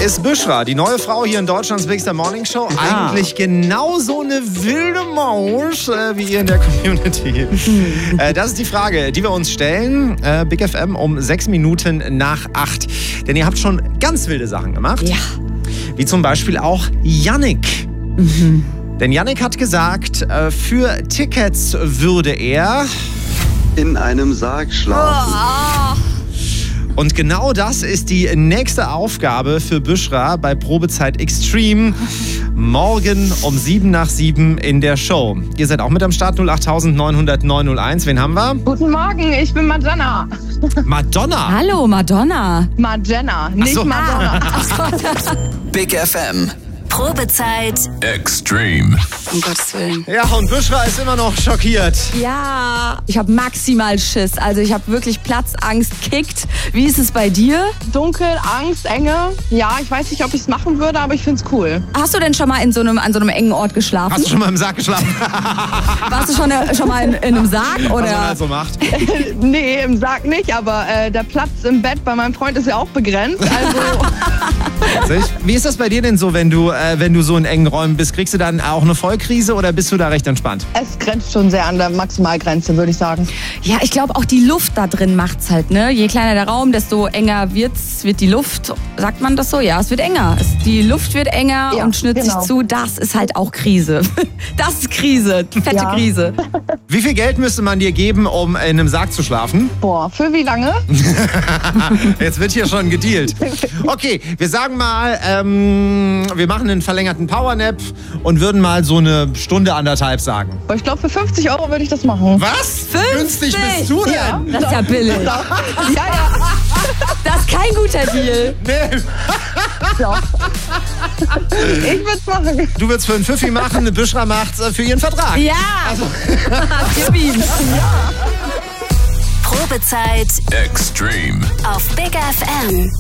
ist Büschra, die neue Frau hier in Deutschlands Bigster Morning Show. Eigentlich genauso eine wilde Maus wie ihr in der Community. Das ist die Frage, die wir uns stellen. Big FM um 6 Minuten nach 8. Denn ihr habt schon ganz wilde Sachen gemacht. Ja. Wie zum Beispiel auch Yannick. Denn Yannick hat gesagt, für Tickets würde er in einem Sarg schlafen. Und genau das ist die nächste Aufgabe für Büschra bei Probezeit Extreme. Morgen um 7 nach 7 in der Show. Ihr seid auch mit am Start, 08900 901. Wen haben wir? Guten Morgen, ich bin Madonna. Madonna? Hallo, Madonna. Madonna, nicht so. Madonna. Big FM. Probezeit Extreme. Um Gottes Willen. Ja, und Büschra ist immer noch schockiert. Ja, ich habe maximal Schiss. Also ich habe wirklich Platzangst, kickt. Wie ist es bei dir? Dunkel, Angst, Enge. Ja, ich weiß nicht, ob ich es machen würde, aber ich find's cool. Hast du denn schon mal an so einem engen Ort geschlafen? Hast du schon mal im Sarg geschlafen? Warst du schon mal in einem Sarg? Oder? Was man halt so macht. Nee, im Sarg nicht, aber der Platz im Bett bei meinem Freund ist ja auch begrenzt. Also Wie ist das bei dir denn so, wenn du so in engen Räumen bist? Kriegst du dann auch eine Vollkrise oder bist du da recht entspannt? es grenzt schon sehr an der Maximalgrenze, würde ich sagen. Ja, ich glaube auch die Luft da drin macht's halt, ne? Je kleiner der Raum, desto enger wird die Luft. Sagt man das so? Ja, es wird enger. Die Luft wird enger und schnürt sich zu. Das ist halt auch Krise. Das ist Krise. Fette Krise. Wie viel Geld müsste man dir geben, um in einem Sarg zu schlafen? Boah, für wie lange? Jetzt wird hier schon gedealt. Okay, wir sagen mal, wir machen einen verlängerten Powernap und würden mal so eine Stunde, anderthalb sagen. Ich glaube, für 50 € würde ich das machen. Was? 50? Günstig bist du denn? Ja. Das ist ja billig. Ja. Das ist kein guter Deal. Nee. Doch. Ich würde es machen. Du würdest für einen Pfiffi machen, eine Büschra macht's für ihren Vertrag. Ja. Gib ihm. Probezeit Extreme. auf Big FM.